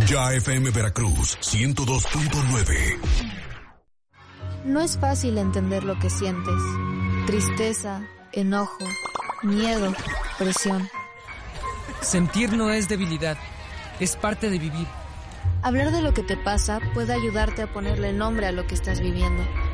Ya FM Veracruz 102.9. No es fácil entender lo que sientes. Tristeza, enojo, miedo, presión. Sentir no es debilidad, es parte de vivir. Hablar de lo que te pasa puede ayudarte a ponerle nombre a lo que estás viviendo.